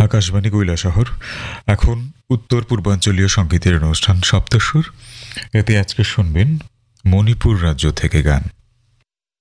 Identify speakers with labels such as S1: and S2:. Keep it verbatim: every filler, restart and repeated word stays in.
S1: আকাশবাণী কৈলাসহর। এখন উত্তর পূর্বাঞ্চলীয় সংগীতের অনুষ্ঠান সপ্তস্বর। এতে আজকে শুনবেন মণিপুর রাজ্য থেকে গান।